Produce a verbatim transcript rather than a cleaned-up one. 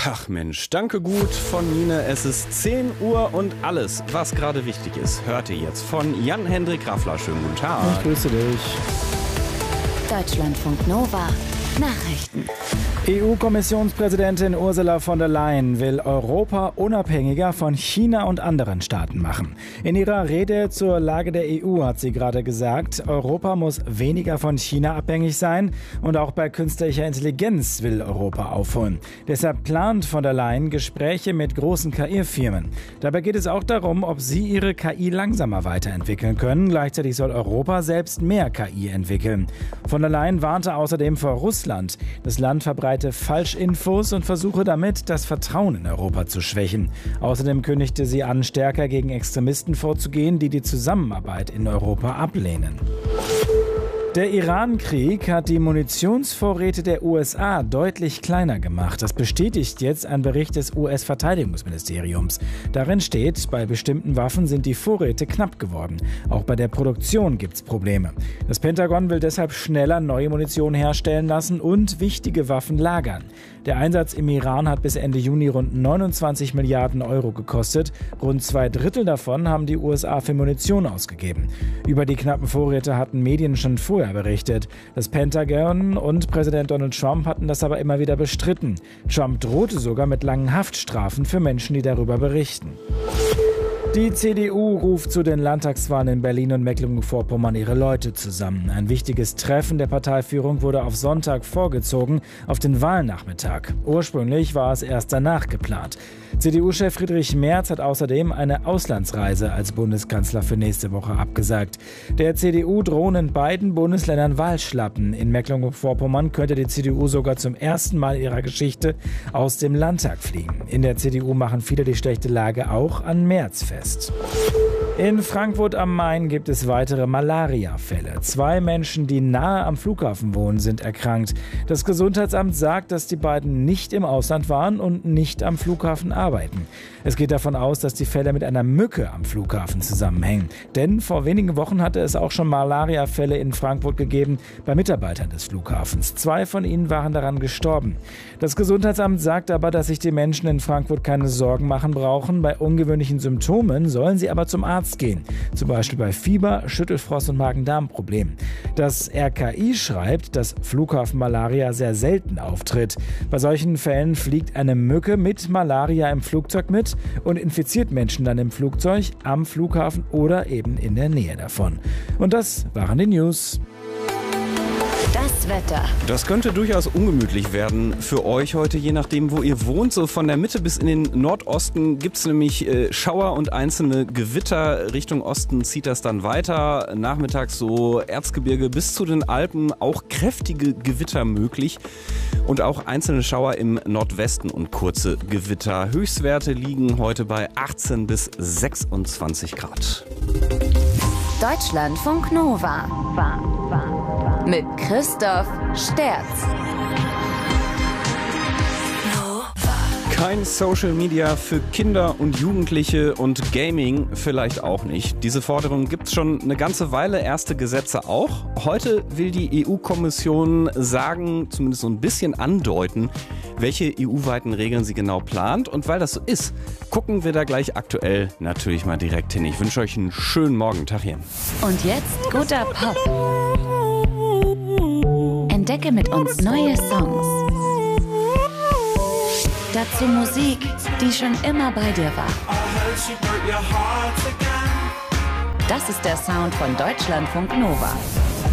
Ach Mensch, danke gut von Mine. Es ist zehn Uhr und alles, was gerade wichtig ist, hört ihr jetzt von Jan-Hendrik Raffler. Schönen guten Tag. Ich grüße dich. Deutschlandfunk Nova. Nachrichten. E U-Kommissionspräsidentin Ursula von der Leyen will Europa unabhängiger von China und anderen Staaten machen. In ihrer Rede zur Lage der E U hat sie gerade gesagt, Europa muss weniger von China abhängig sein und auch bei künstlicher Intelligenz will Europa aufholen. Deshalb plant von der Leyen Gespräche mit großen K I-Firmen. Dabei geht es auch darum, ob sie ihre K I langsamer weiterentwickeln können. Gleichzeitig soll Europa selbst mehr K I entwickeln. Von der Leyen warnte außerdem vor Russland. Das Land verbreitet Falschinfos und versuche damit, das Vertrauen in Europa zu schwächen. Außerdem kündigte sie an, stärker gegen Extremisten vorzugehen, die die Zusammenarbeit in Europa ablehnen. Der Iran-Krieg hat die Munitionsvorräte der U S A deutlich kleiner gemacht. Das bestätigt jetzt ein Bericht des U S-Verteidigungsministeriums. Darin steht, bei bestimmten Waffen sind die Vorräte knapp geworden. Auch bei der Produktion gibt es Probleme. Das Pentagon will deshalb schneller neue Munition herstellen lassen und wichtige Waffen lagern. Der Einsatz im Iran hat bis Ende Juni rund neunundzwanzig Milliarden Euro gekostet. Rund zwei Drittel davon haben die U S A für Munition ausgegeben. Über die knappen Vorräte hatten Medien schon vorher berichtet. Das Pentagon und Präsident Donald Trump hatten das aber immer wieder bestritten. Trump drohte sogar mit langen Haftstrafen für Menschen, die darüber berichten. Die C D U ruft zu den Landtagswahlen in Berlin und Mecklenburg-Vorpommern ihre Leute zusammen. Ein wichtiges Treffen der Parteiführung wurde auf Sonntag vorgezogen, auf den Wahlnachmittag. Ursprünglich war es erst danach geplant. C D U-Chef Friedrich Merz hat außerdem eine Auslandsreise als Bundeskanzler für nächste Woche abgesagt. Der C D U drohen in beiden Bundesländern Wahlschlappen. In Mecklenburg-Vorpommern könnte die C D U sogar zum ersten Mal ihrer Geschichte aus dem Landtag fliegen. In der C D U machen viele die schlechte Lage auch an Merz fest. In Frankfurt am Main gibt es weitere Malaria-Fälle. Zwei Menschen, die nahe am Flughafen wohnen, sind erkrankt. Das Gesundheitsamt sagt, dass die beiden nicht im Ausland waren und nicht am Flughafen arbeiten. Es geht davon aus, dass die Fälle mit einer Mücke am Flughafen zusammenhängen. Denn vor wenigen Wochen hatte es auch schon Malaria-Fälle in Frankfurt gegeben bei Mitarbeitern des Flughafens. Zwei von ihnen waren daran gestorben. Das Gesundheitsamt sagt aber, dass sich die Menschen in Frankfurt keine Sorgen machen brauchen. Bei ungewöhnlichen Symptomen sollen sie aber zum Arzt gehen. Zum Beispiel bei Fieber, Schüttelfrost und Magen-Darm-Problemen. Das R K I schreibt, dass Flughafenmalaria sehr selten auftritt. Bei solchen Fällen fliegt eine Mücke mit Malaria im Flugzeug mit und infiziert Menschen dann im Flugzeug, am Flughafen oder eben in der Nähe davon. Und das waren die News. Das Wetter. Das könnte durchaus ungemütlich werden für euch heute, je nachdem, wo ihr wohnt. So von der Mitte bis in den Nordosten gibt es nämlich äh, Schauer und einzelne Gewitter. Richtung Osten zieht das dann weiter. Nachmittags so Erzgebirge bis zu den Alpen, auch kräftige Gewitter möglich. Und auch einzelne Schauer im Nordwesten und kurze Gewitter. Höchstwerte liegen heute bei achtzehn bis sechsundzwanzig Grad. Deutschlandfunk Nova. Mit Christoph Sterz. Kein Social Media für Kinder und Jugendliche und Gaming vielleicht auch nicht. Diese Forderung gibt es schon eine ganze Weile, erste Gesetze auch. Heute will die E U-Kommission sagen, zumindest so ein bisschen andeuten, welche E U-weiten Regeln sie genau plant. Und weil das so ist, gucken wir da gleich aktuell natürlich mal direkt hin. Ich wünsche euch einen schönen Morgen. Tag hier. Und jetzt guter Pop. Entdecke mit uns neue Songs. Dazu Musik, die schon immer bei dir war. Das ist der Sound von Deutschlandfunk Nova.